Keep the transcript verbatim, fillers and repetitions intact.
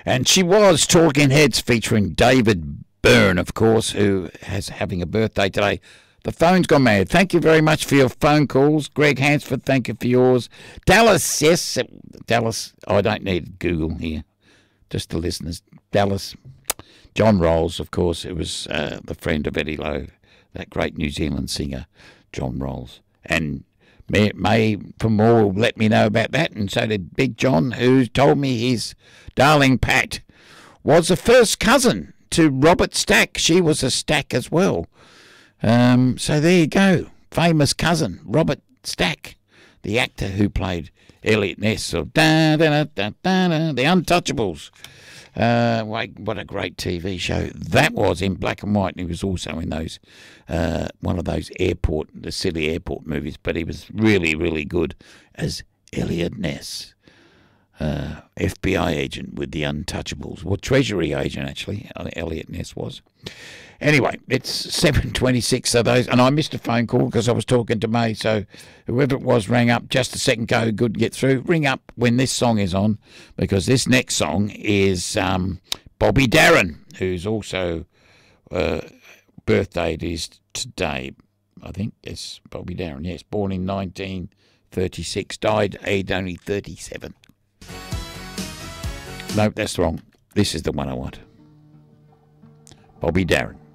And she was Talking Heads featuring David Byrne, of course, who is having a birthday today. The phone's gone mad. Thank you very much for your phone calls. Greg Hansford, thank you for yours. Dallas, yes. Dallas, oh, I don't need Google here. Just the listeners. Dallas. John Rolls, of course, it was uh, the friend of Eddie Lowe, that great New Zealand singer, John Rolls. And May, May from Moore let me know about that, and so did Big John, who told me his darling Pat was the first cousin to Robert Stack. She was a Stack as well. Um, so there you go. Famous cousin, Robert Stack, the actor who played Elliot Ness of da, da, da, da, da, The Untouchables. Uh, what a great T V show that was, in black and white. And he was also in those uh, one of those airport, the silly airport movies. But he was really, really good as Elliot Ness, uh, F B I agent with the Untouchables. Well, Treasury agent actually, Elliot Ness was. Anyway, it's seven twenty-six of those, and I missed a phone call because I was talking to May, so whoever it was rang up just a second ago, good to get through. Ring up when this song is on, because this next song is um, Bobby Darin, who's also uh, birthday is today, I think. It's Bobby Darin, yes, born in nineteen thirty-six, died aged only thirty-seven. Nope, that's wrong. This is the one I want. Bobby Darin.